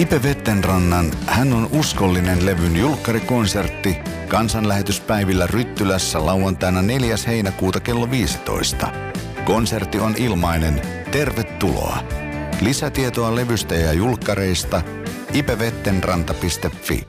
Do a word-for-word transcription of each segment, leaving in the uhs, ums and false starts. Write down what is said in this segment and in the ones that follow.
Ipe Vettenrannan Hän on uskollinen levyn julkkarikonsertti kansanlähetyspäivillä Ryttylässä lauantaina neljäs heinäkuuta kello viisitoista. Konsertti on ilmainen. Tervetuloa. Lisätietoa levystä ja julkkareista ipevettenranta piste fi.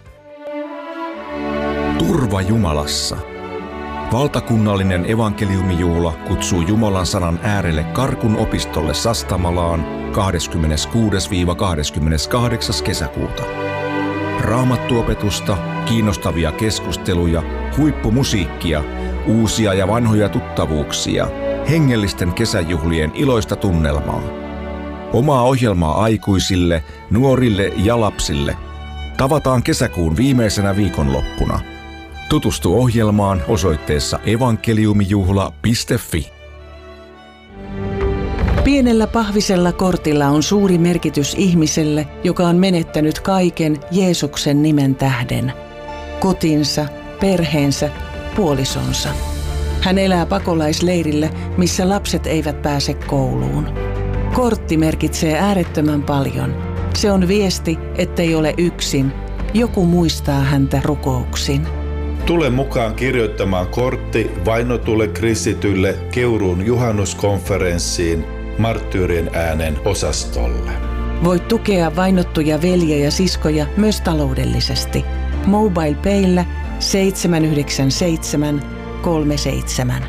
Turva Jumalassa. Valtakunnallinen evankeliumijuhla kutsuu Jumalan sanan äärelle Karkun opistolle Sastamalaan kahdeskymmeneskuudes kahdeskymmeneskahdeksas kesäkuuta. Raamattuopetusta, kiinnostavia keskusteluja, huippumusiikkia, uusia ja vanhoja tuttavuuksia, hengellisten kesäjuhlien iloista tunnelmaa. Omaa ohjelmaa aikuisille, nuorille ja lapsille. Tavataan kesäkuun viimeisenä viikonloppuna. Tutustu ohjelmaan osoitteessa evankeliumijuhla piste fi. Pienellä pahvisella kortilla on suuri merkitys ihmiselle, joka on menettänyt kaiken Jeesuksen nimen tähden. Kotinsa, perheensä, puolisonsa. Hän elää pakolaisleirillä, missä lapset eivät pääse kouluun. Kortti merkitsee äärettömän paljon. Se on viesti, ettei ole yksin. Joku muistaa häntä rukouksin. Tule mukaan kirjoittamaan kortti vainotulle kristitylle Keuruun juhannuskonferenssiin Marttyyrien äänen osastolle. Voit tukea vainottuja veljiä ja siskoja myös taloudellisesti. Mobile Payllä seitsemän yhdeksän seitsemän kolme seitsemän.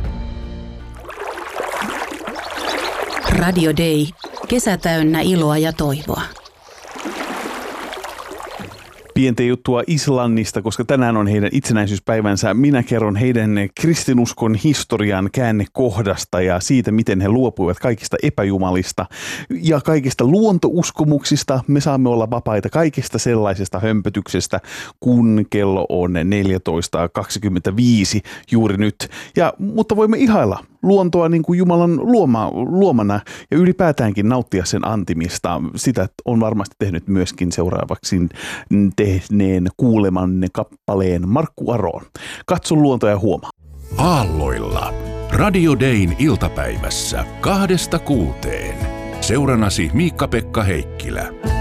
Radio Day. Kesä täynnä iloa ja toivoa. Pientä juttua Islannista, koska tänään on heidän itsenäisyyspäivänsä. Minä kerron heidän kristinuskon historian käännekohdasta ja siitä, miten he luopuivat kaikista epäjumalista ja kaikista luontouskomuksista. Me saamme olla vapaita kaikista sellaisesta hömpötyksestä, kun kello on neljätoista kaksikymmentäviisi juuri nyt. Ja, mutta voimme ihailla luontoa niin kuin Jumalan luoma, luomana ja ylipäätäänkin nauttia sen antimista. Sitä on varmasti tehnyt myöskin seuraavaksi tehneen kuulemanne kappaleen Markku Aroon. Katso luontoa ja huomaa. Aalloilla. Radio Dayn iltapäivässä kahdesta kuuteen. Seuranasi Miikka-Pekka Heikkilä.